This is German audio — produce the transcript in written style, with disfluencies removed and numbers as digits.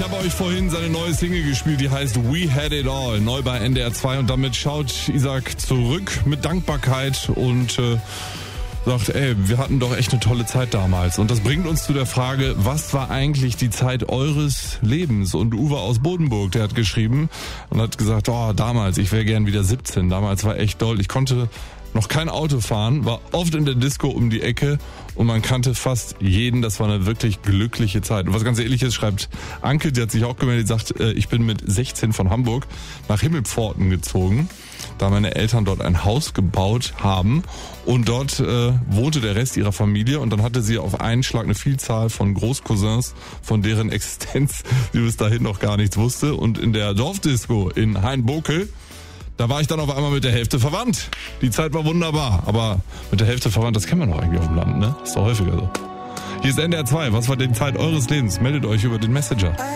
Ich habe euch vorhin seine neue Single gespielt, die heißt We Had It All, neu bei NDR 2 und damit schaut Isaac zurück mit Dankbarkeit und sagt, ey, wir hatten doch echt eine tolle Zeit damals. Und das bringt uns zu der Frage, was war eigentlich die Zeit eures Lebens? Und Uwe aus Bodenburg, der hat geschrieben und hat gesagt, oh, damals, ich wäre gern wieder 17, damals war echt doll. Ich konnte noch kein Auto fahren, war oft in der Disco um die Ecke und man kannte fast jeden. Das war eine wirklich glückliche Zeit. Und was ganz Ähnliches schreibt Anke, die hat sich auch gemeldet, sagt, ich bin mit 16 von Hamburg nach Himmelpforten gezogen, da meine Eltern dort ein Haus gebaut haben und dort wohnte der Rest ihrer Familie und dann hatte sie auf einen Schlag eine Vielzahl von Großcousins, von deren Existenz sie bis dahin noch gar nichts wusste. Und in der Dorfdisco in Hainbokel, da war ich dann auf einmal mit der Hälfte verwandt. Die Zeit war wunderbar, aber mit der Hälfte verwandt, das kennen wir doch eigentlich auf dem Land, ne? Ist doch häufiger so. Hier ist NDR 2, was war die Zeit eures Lebens? Meldet euch über den Messenger.